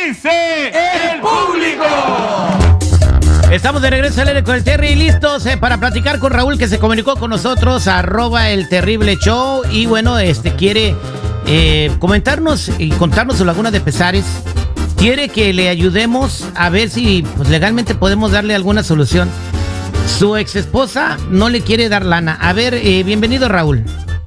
dice el público? Estamos de regreso al aire con el Terry, listos para platicar con Raúl, que se comunicó con nosotros, @elterrible_show, y bueno, quiere comentarnos y contarnos su laguna de pesares. Quiere que le ayudemos a ver si pues, legalmente podemos darle alguna solución. Su ex esposa no le quiere dar lana. A ver, bienvenido, Raúl.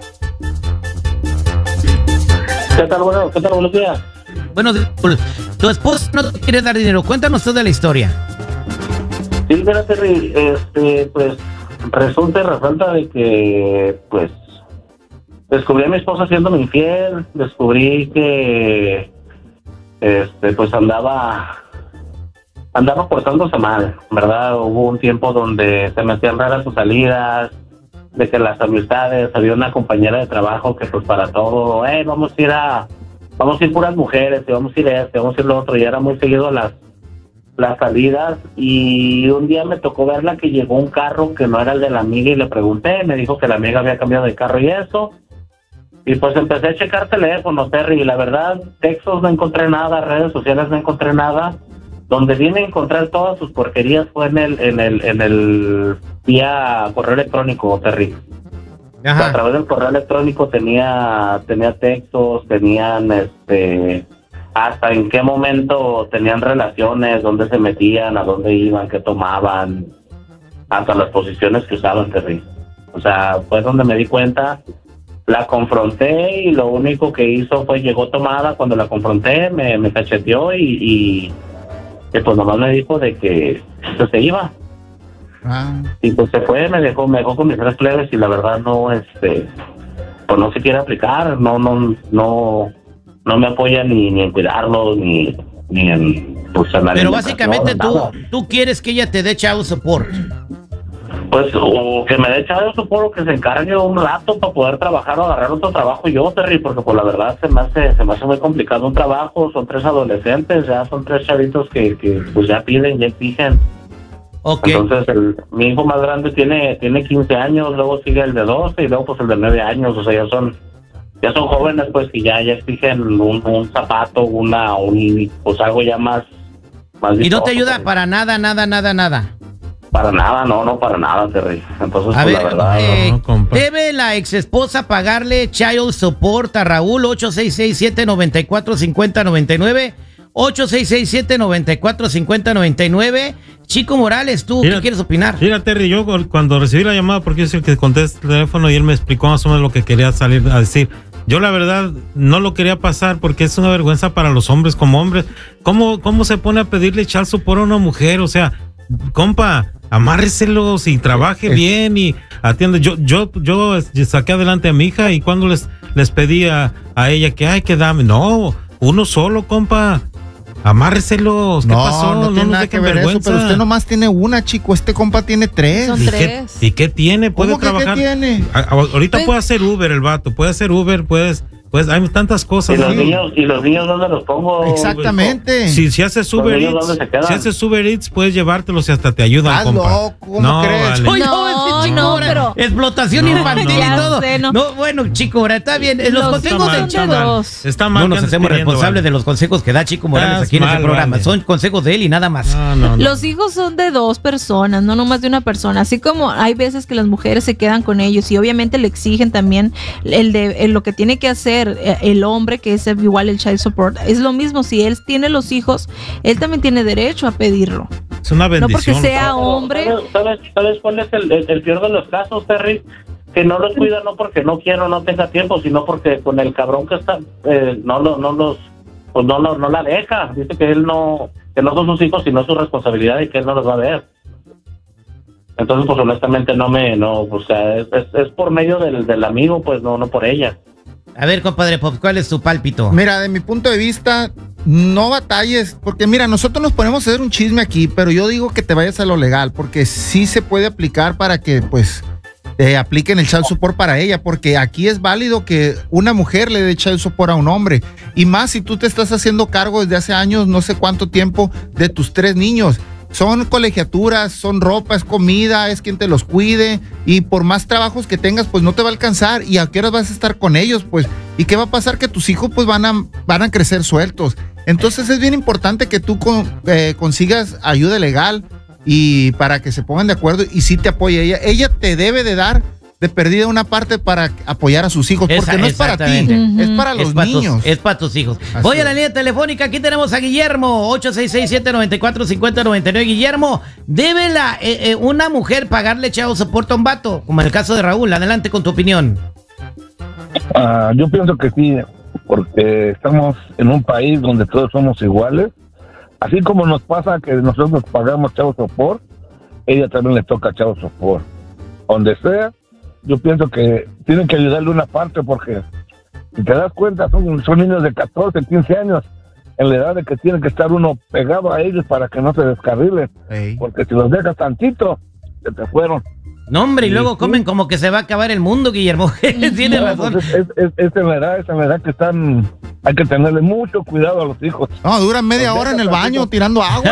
¿Qué tal, bueno? ¿Qué tal? Buenos días. Bueno, tu esposa no te quiere dar dinero. Cuéntanos toda la historia. Sí, mira, Terry, pues resulta y resalta de que, pues, descubrí a mi esposa siéndome infiel, descubrí que, pues andaba portándose mal, ¿verdad? Hubo un tiempo donde se me hacían raras sus salidas, de que las amistades, había una compañera de trabajo que pues para todo, vamos a ir puras mujeres, y vamos a ir vamos a ir lo otro, y era muy seguido las salidas, y un día me tocó verla que llegó un carro que no era el de la amiga y le pregunté, me dijo que la amiga había cambiado de carro y eso, y pues empecé a checar teléfonos, Terry, y la verdad, textos no encontré nada, redes sociales no encontré nada. Donde vine a encontrar todas sus porquerías fue en el vía correo electrónico, Terry. Ajá. A través del correo electrónico tenía textos, tenían hasta en qué momento tenían relaciones, dónde se metían, a dónde iban, qué tomaban, hasta las posiciones que usaban, Terry. O sea, fue donde me di cuenta, la confronté y lo único que hizo fue, llegó tomada, cuando la confronté me cacheteó y pues nomás me dijo de que pues, se iba. Y pues se fue, me dejó con mis 3 plebes y la verdad no, pues no se quiere aplicar, no me apoya ni en cuidarlos, ni en pues en la Pero alimentación, básicamente nada. tú quieres que ella te dé child support. Pues o que me dé child support o que se encargue un rato para poder trabajar o agarrar otro trabajo yo, Terry, porque por la verdad se me hace muy complicado un trabajo. Son 3 adolescentes, ya son 3 chavitos que pues ya piden, ya exigen. Okay. Entonces mi hijo más grande tiene 15 años, luego sigue el de 12 y luego pues el de 9 años, o sea, ya son jóvenes pues que ya exigen un zapato, pues algo ya más ¿Y no te vistoso, ayuda Terry. para nada? Para nada, no para nada, Terry. Entonces, A pues, ver, la verdad, no, compa. ¿debe la ex esposa pagarle child support a Raúl? 866-794-5099. 866-794-5099. Chico Morales, ¿tú qué quieres opinar? Mira, Terry, yo cuando recibí la llamada, porque yo soy el que contesta el teléfono y él me explicó más o menos lo que quería salir a decir. Yo la verdad no lo quería pasar porque es una vergüenza para los hombres como hombres. ¿Cómo se pone a pedirle child support a una mujer? O sea, compa, amárreselos y trabaje bien y atiende. Yo saqué adelante a mi hija y cuando les pedía a ella que dame, no, uno solo, compa. Amárreselos, ¿qué pasó? No tiene nada que ver eso, pero usted nomás tiene una, chico, este compa tiene 3. Son 3. ¿Y qué tiene? ¿Puede ¿Cómo que trabajar? qué tiene? Ahorita puede hacer Uber el vato, puede hacer Uber, pues hay tantas cosas. ¿Y los niños dónde los pongo? Exactamente. Si haces Uber ¿Los niños Eats, dónde se quedan? si haces Uber Eats, puedes llevártelos y hasta te ayudan, ¿Estás compa. loco? ¿Cómo No, crees? vale. Pero Explotación infantil y todo. sé, no. No, bueno, Chico Morales, está bien. Los Los consejos hijos del son chavo. de 2. Está mal. No nos que andes hacemos pidiendo, responsables vale. de los consejos que da Chico Morales Estás aquí en este mal, programa. vale. Son consejos de él y nada más. No. Los hijos son de 2 personas, no nomás de una persona. Así como hay veces que las mujeres se quedan con ellos y obviamente le exigen también lo que tiene que hacer el hombre, que es igual el child support. Es lo mismo, si él tiene los hijos, él también tiene derecho a pedirlo. Es una No bendición. porque sea hombre. ¿Sabes cuál es el peor de los casos, Terry? Que no los cuida no porque no quiera o no tenga tiempo, sino porque con el cabrón que está, no la deja. Dice que que no son sus hijos, sino su responsabilidad y que él no los va a ver. Entonces, pues honestamente o sea, es por medio del amigo, pues no por ella. A ver, compadre Pop, ¿cuál es tu pálpito? Mira, de mi punto de vista, no batalles, porque mira, nosotros nos ponemos a hacer un chisme aquí, pero yo digo que te vayas a lo legal, porque sí se puede aplicar para que, pues, apliquen el child support para ella, porque aquí es válido que una mujer le dé child support a un hombre, y más si tú te estás haciendo cargo desde hace años, no sé cuánto tiempo, de tus 3 niños. Son colegiaturas, son ropa, es comida, es quien te los cuide, y por más trabajos que tengas, pues no te va a alcanzar, y a qué horas vas a estar con ellos, pues, y qué va a pasar, que tus hijos pues van a crecer sueltos. Entonces es bien importante que tú consigas ayuda legal y para que se pongan de acuerdo y sí te apoye ella. Ella te debe de dar de perdida una parte para apoyar a sus hijos, porque no es para ti, es para los niños. Es para tus hijos. Así Voy a la es. línea telefónica, aquí tenemos a Guillermo, 866-794-5099. Guillermo, ¿debe una mujer pagarle child support a un vato? Como en el caso de Raúl, adelante con tu opinión. Yo pienso que sí, porque estamos en un país donde todos somos iguales. Así como nos pasa que nosotros pagamos child support, ella también le toca child support. Donde sea, yo pienso que tienen que ayudarle una parte, porque si te das cuenta son niños de 14, 15 años en la edad de que tiene que estar uno pegado a ellos para que no se descarrilen. Ey. Porque si los dejas tantito, se te fueron. No, hombre, y luego comen como que se va a acabar el mundo, Guillermo. Tienes No, razón. pues es en la edad que están, hay que tenerle mucho cuidado a los hijos. No, duran media hora en el baño tirando agua.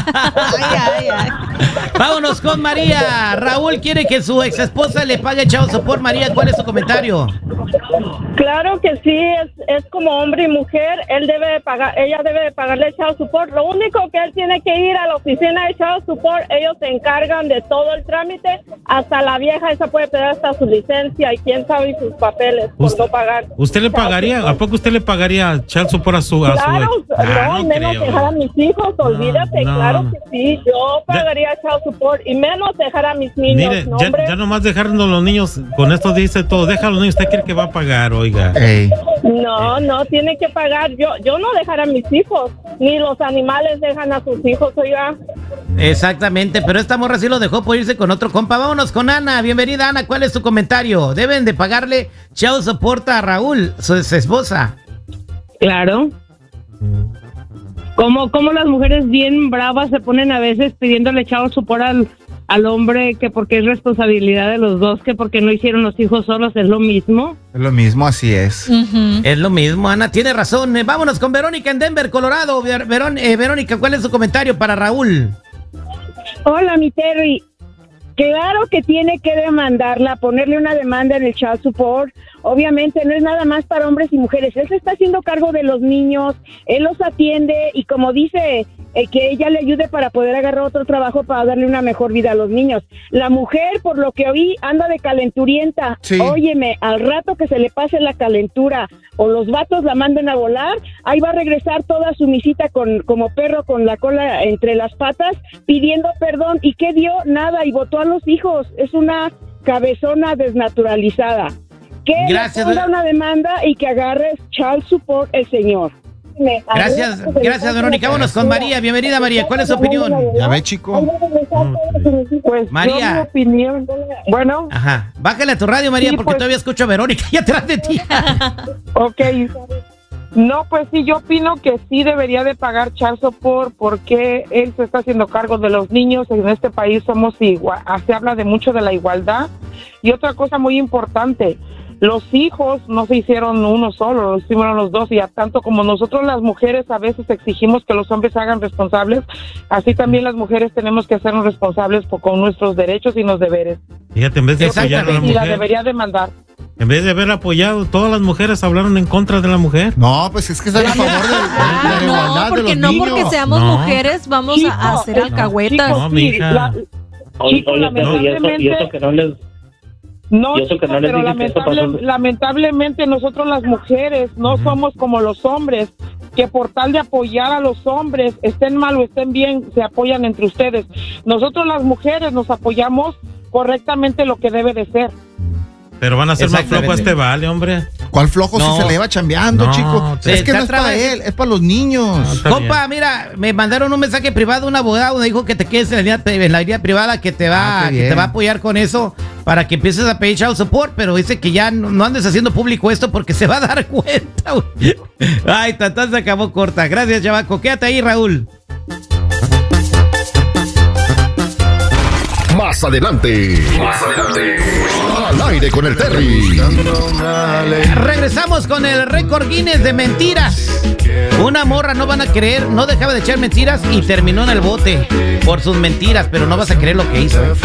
Vámonos con María. Raúl quiere que su ex esposa le pague child support. María, ¿cuál es su comentario? Claro que sí, es como hombre y mujer, ella debe de pagarle child support. Lo único que él tiene que ir a la oficina de child support, ellos se encargan de todo el trámite, hasta la vieja esa puede pedir hasta su licencia y quién sabe y sus papeles por no pagar. ¿Usted le pagaría? ¿A poco usted le pagaría child support a su Claro, ex? no, menos dejar a mis hijos, olvídate, no. Claro que sí, yo pagaría child support y menos dejar a mis niños. Mire, no, ya nomás dejarnos los niños, con esto dice todo, deja a los niños, usted cree que va a pagar, oiga. Ey. No, tiene que pagar. Yo no dejar a mis hijos, ni los animales dejan a sus hijos, oiga. Exactamente, pero esta morra sí lo dejó por irse con otro compa. Vámonos con Ana. Bienvenida, Ana. ¿Cuál es tu comentario? ¿Deben de pagarle child support a Raúl, su esposa? Claro. Como las mujeres bien bravas se ponen a veces pidiéndole child support al hombre, que porque es responsabilidad de los dos, que porque no hicieron los hijos solos, es lo mismo. Es lo mismo, así es. Es lo mismo, Ana, tiene razón. Vámonos con Verónica en Denver, Colorado. Verónica, ¿cuál es su comentario para Raúl? Hola, mi Terry. Claro que tiene que demandarla, ponerle una demanda en el child support. Obviamente no es nada más para hombres y mujeres. Él se está haciendo cargo de los niños, él los atiende y como dice, que ella le ayude para poder agarrar otro trabajo para darle una mejor vida a los niños. La mujer, por lo que oí, anda de calenturienta. Sí. Óyeme, al rato que se le pase la calentura o los vatos la manden a volar, ahí va a regresar toda su misita como perro con la cola entre las patas, pidiendo perdón. ¿Y qué dio? Nada, y votó a los hijos. Es una cabezona desnaturalizada. Que Gracias, le ponga una demanda y que agarre child support el señor. Gracias, Verónica. Vámonos con María. Bienvenida, María. ¿Cuál es su opinión? Ya ve, chico. Pues María. mi opinión. Bueno, Ajá. Bájale a tu radio, María, Sí, porque pues. todavía escucho a Verónica ahí atrás de ti. ok. No, pues sí, yo opino que sí debería de pagar child support porque él se está haciendo cargo de los niños. En este país somos igual, se habla de mucho de la igualdad. Y otra cosa muy importante, los hijos no se hicieron uno solo, los hicieron los dos, y a tanto como nosotros las mujeres a veces exigimos que los hombres se hagan responsables, así también las mujeres tenemos que hacernos responsables con nuestros derechos y los deberes. Fíjate, en vez de apoyar a la Y la mujer, debería demandar. en vez de haber apoyado, todas las mujeres hablaron en contra de la mujer. No, pues es que están a favor de la igualdad No, de porque los no niños. porque seamos No. mujeres vamos Chico, a hacer alcahuetas. No, mija. Chico, Oye, pero y eso que no les... No, Y eso que no les pero dije que eso pasó. lamentablemente nosotros las mujeres no somos como los hombres, que por tal de apoyar a los hombres, estén mal o estén bien, se apoyan entre ustedes. Nosotros las mujeres nos apoyamos correctamente lo que debe de ser. Pero van a ser más Exactamente. flojo este vale, hombre. ¿Cuál flojo No. si se le va chambeando, No, chico? sí, Es que está no es para trabajando. él, es para los niños. Está Compa, mira, me mandaron un mensaje privado, un abogado me dijo que te quedes en la línea privada, que te va, Ah, qué que te bien. va a apoyar con eso para que empieces a pedir child support, pero dice que ya no andes haciendo público esto porque se va a dar cuenta, güey. Ay, tata, se acabó corta. Gracias, chavaco. Quédate ahí, Raúl. Más adelante. Al aire con el Terry. Regresamos con el récord Guinness de mentiras. Una morra, no van a creer, no dejaba de echar mentiras y terminó en el bote por sus mentiras, pero no vas a creer lo que hizo.